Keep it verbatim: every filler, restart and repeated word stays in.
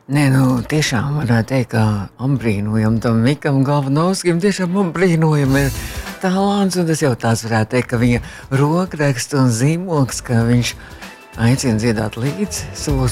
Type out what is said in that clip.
Nē, nu, tiešām varētu teikt, ka apbrīnojam tam Mikam Galvanovskim, tiešām apbrīnojam ir talants, un tas jau tāds varētu teikt, ka viņa rokraksts un zīmogs, ka viņš aicina dziedāt līdzi savos